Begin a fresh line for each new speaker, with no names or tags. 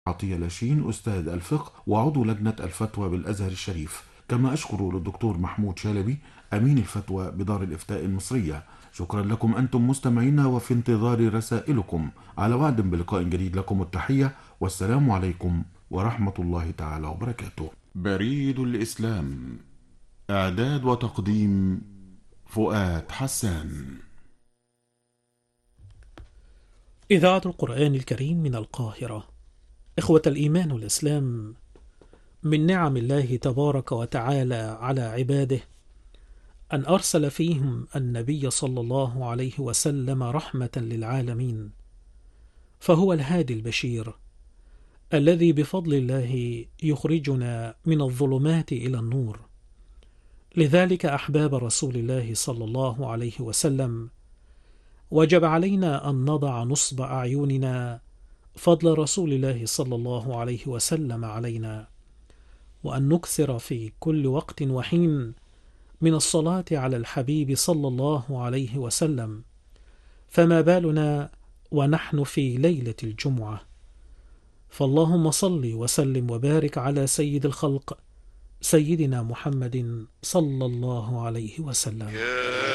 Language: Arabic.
عطية لاشين أستاذ الفقه وعضو لجنة الفتوى بالأزهر الشريف. كما أشكر للدكتور محمود شلبي أمين الفتوى بدار الإفتاء المصرية. شكرا لكم أنتم مستمعينا، وفي انتظار رسائلكم. على وعد بلقاء جديد، لكم التحية والسلام عليكم ورحمة الله تعالى وبركاته. بريد الإسلام، إعداد وتقديم فؤاد حسان.
إذاعة القرآن الكريم من القاهرة. إخوة الإيمان والإسلام، من نعم الله تبارك وتعالى على عباده أن أرسل فيهم النبي صلى الله عليه وسلم رحمة للعالمين، فهو الهادي البشير الذي بفضل الله يخرجنا من الظلمات إلى النور. لذلك أحباب رسول الله صلى الله عليه وسلم وجب علينا أن نضع نصب أعيننا فضل رسول الله صلى الله عليه وسلم علينا، وأن نكثر في كل وقت وحين من الصلاة على الحبيب صلى الله عليه وسلم، فما بالنا ونحن في ليلة الجمعة. فاللهم صل وسلم وبارك على سيد الخلق سيدنا محمد صلى الله عليه وسلم.